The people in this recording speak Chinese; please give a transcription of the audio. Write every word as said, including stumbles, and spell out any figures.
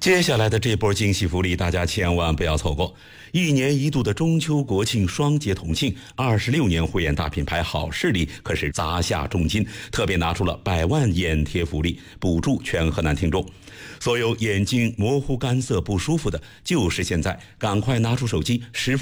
接下来的这波惊喜福利，大家千万不要错过。一年一度的中秋国庆双节同庆，二十六年慧眼大品牌好视力可是砸下重金，特别拿出了百万眼贴福利，补助全河南听众。所有眼睛模糊、干涩、不舒服的，就是现在，赶快拿出手机，十分